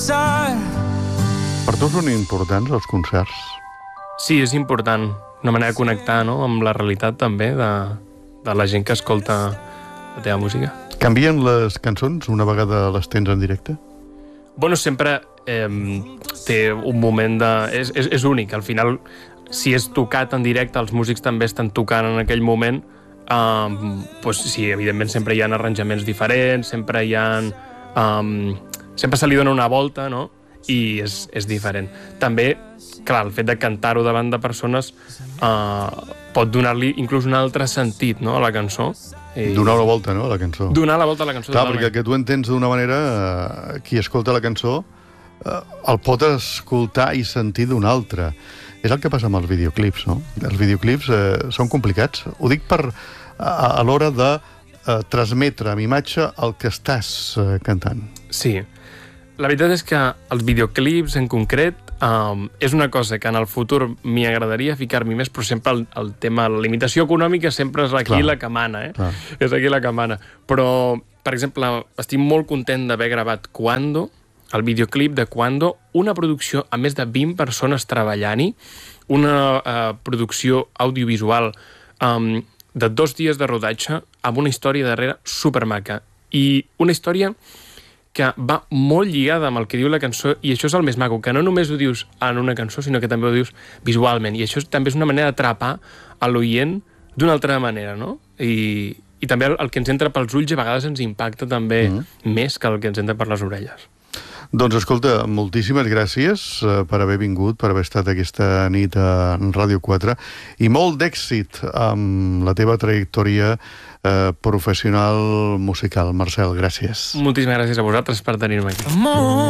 Per tu són importants els concerts? Sí, és important. Una manera de connectar, no?, amb la realitat també de la gent que escolta la teva música. Canvien les cançons una vegada les tens en directe? Bueno, sempre té un moment de... És únic. Al final, si és tocat en directe, els músics també estan tocant en aquell moment. Doncs sí, evidentment sempre hi ha arranjaments diferents, sempre hi ha... sempre se li dona una volta, no?, i és diferent. També, clar, el fet de cantar-ho davant de persones pot donar-li inclús un altre sentit, no?, a la cançó. Donar la volta, no?, a la cançó. Donar la volta a la cançó. Clar, perquè que tu entens d'una manera, qui escolta la cançó el pot escoltar i sentir d'una altra. És el que passa amb els videoclips, no? Els videoclips són complicats. Ho dic a l'hora de transmetre amb imatge el que estàs cantant. Sí. La veritat és que els videoclips en concret és una cosa que en el futur m'hi agradaria ficar-m'hi més, però sempre el tema, la limitació econòmica sempre és aquí la que mana, És aquí la que mana. Però, per exemple, estic molt content d'haver gravat Cuando, el videoclip de Cuando, una producció amb més de 20 persones treballant-hi, una producció audiovisual de 2 dies de rodatge amb una història darrere supermaca. I una història que va molt lligada amb el que diu la cançó, i això és el més maco, que no només ho dius en una cançó, sinó que també ho dius visualment, i això també és una manera d'atrapar a l'oient d'una altra manera, no? I també el que ens entra pels ulls a vegades ens impacta també més que el que ens entra per les orelles. Doncs escolta, moltíssimes gràcies per haver vingut, per haver estat aquesta nit a Ràdio 4, i molt d'èxit amb la teva trajectòria professional musical. Marcel, gràcies. Moltíssimes gràcies a vosaltres per tenir-me aquí.